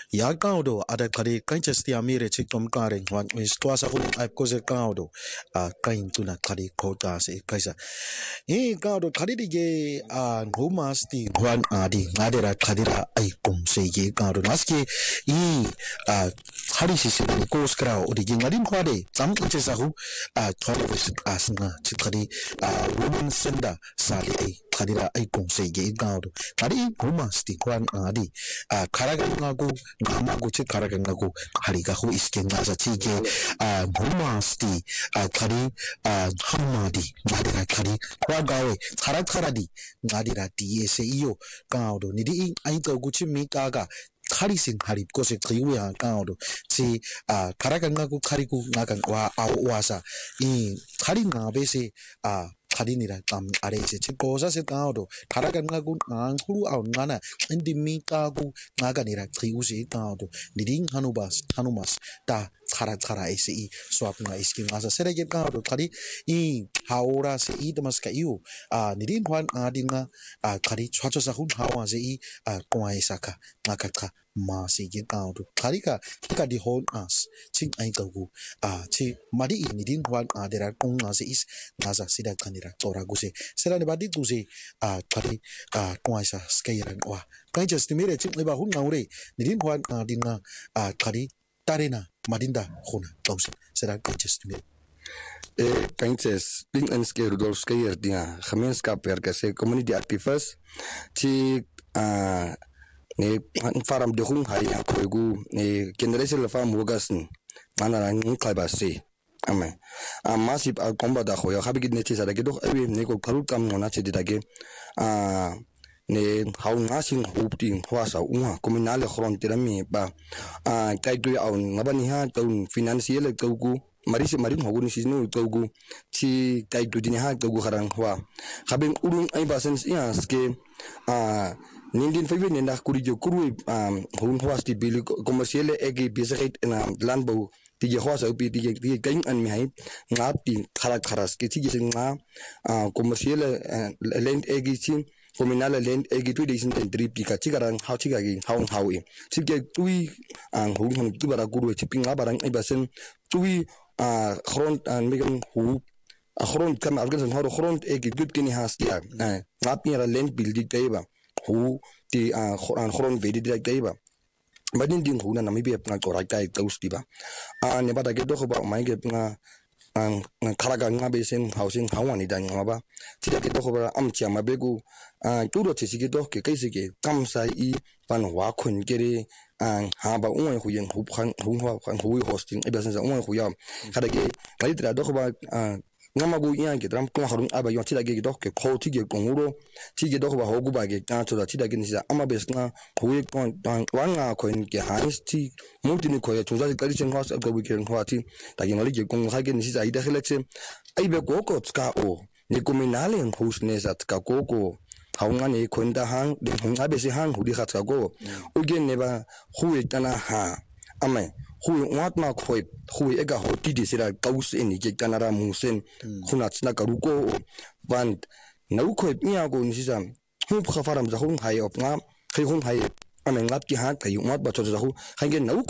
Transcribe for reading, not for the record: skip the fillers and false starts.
Ya kaudo ada kari kain cestia mire cik tom karen wan wis tuasa hun ai koze kaudo kain tuna kari kota se kaisa kaudo kari dige ngomas ti wan adi ngadera kadira ai kum se ye kaudo maski hari sisi ni kos krao dige ngadin kwade sam cesa hu thore wis asna chikari women senda sali ai kadira ai kum se ye kaudo kari ngomas ti wan adi karaganago ngamago che karaganago hariga hu iskenga za tige ngomasti kari hamadi ngadira kari kwagawe karakaradi ngadira ds iyo kaudo nidi ai to guchi mikaga kari sing hari ko se triwe ha kaudo si karaganago kariku ngagan wa awasa kari ngabe se karinira tam arese chikosa se kaudo karaganago ang hulu aw ngana indi mikago ngaganira triuse kaudo niding hanumas ta kara ese swap nga isking asa serege kaudo kari haora se damas ka iu niding kwan adinga kari chwacho sa hun hawa se kwa isaka ngakaka ma se ge kaudo kari ka di hon as ching ai kagu chi mari niding kwan adera kong ase is ngasa sida kanira tora guse sera ne badi guse kari kwa isa skairan wa kai just mire ching leba hun ngaure niding kwan adinga kari tarena madinda khona tausa sera kai just mire Kaintes ding en ske Rudolf Skeier dia gemeenskap werk as 'n community activist ti ne faram de hung hai ko ne generation farm wogasen manara ngi klabasi ame masip al komba da khoya khabigid ne tisa da gedo ewe ne ko karu kam ngona che didage ne hau ngasing hupting hwasa unga komunale khron tirami ba kai tu au ngabani ha taun financial tauku marisi marin hoguni sinu tauku ti kai tu dini ha tauku kharang hwa khabeng urung ai basen ya ske ningin favi ne na kurijo kuru hung hwasti bil commercial egi bisait na landbau tije hwasa upi tije kain an mi hai ngapti kharas ke tije nga commercial land egi chin komunale land egi tu de sin trip pika chigarang hau chigagi hau chige tui hung hung tu bara guru chipinga barang ai basen tui khron an megan hu khron kam algan hau khron egi gut kini haskia ngapi ra land building taiba hu ti khron vedi taiba badin ding hu na namibe na tora kai taustiba ne bada ge do ba mai ge nga kharaga nga besen housing hawani dan ngaba tida ke to ba amchia mabegu turo chisi do ke kaise ke kamsa I pan wa khun kere ha ba ungwe hu yen hu khan hu hosting e besen za ungwe hu ya kada ke kali tira do ba ngamagu yang ke dram ko harun aba yo tida ke do ke khoti ke konguro tige do ba hogu ba ke ta to da tida ke ni za ama besna hu kon wanga ko ke hansti multini ko ya tuza kali chen house ga weekend hwati ta ke ngali ke kong ha ke ni za ida khelexe ai be ko ko ska o ni komunale hus ne za ka ko haunga ne konda hang de hunga be se hang hu di khat ka go o gen ne ba hu tana ha ame hu wat ma khoi hu ega ho ti de sira kaus eni ke kanara musen khuna tsna karuko van nau khoi nya go ni sam hu khafaram za hung hai op nga khai hung hai ame ngap ki ha kai wat ba cho za hu hange nau